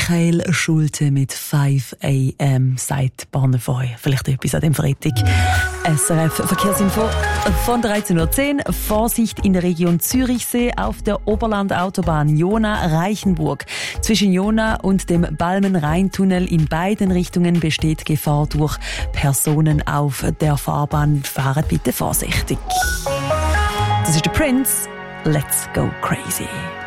Michael Schulte mit 5 AM seit Barnefeu. Vielleicht etwas an dem Freitag. SRF Verkehrsinfo von 13.10 Uhr. Vorsicht in der Region Zürichsee auf der Oberlandautobahn Jona-Reichenburg. Zwischen Jona und dem Balmen-Rhein-Tunnel in beiden Richtungen besteht Gefahr durch Personen auf der Fahrbahn. Fahrt bitte vorsichtig. Das ist der Prince. Let's go crazy.